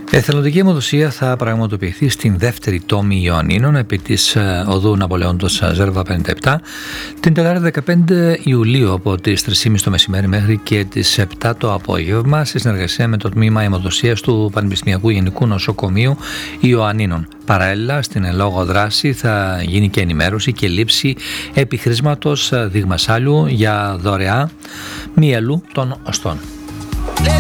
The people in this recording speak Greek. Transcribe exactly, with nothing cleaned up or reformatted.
Η εθελοντική αιμοδοσία θα πραγματοποιηθεί στην δεύτερη τόμη Ιωαννίνων επί της οδού Ναπολεόντος Ζέρβα πενήντα επτά την Τετάρτη δεκαπέντε Ιουλίου από τις τρεις και μισή το μεσημέρι μέχρι και τις επτά το απόγευμα σε συνεργασία με το Τμήμα Αιμοδοσίας του Πανεπιστημιακού Γενικού Νοσοκομείου Ιωαννίνων. Παράλληλα, στην ελόγω δράση θα γίνει και ενημέρωση και λήψη επιχρήσματος δείγμα σάλιου για δωρεά μυελού των οστών.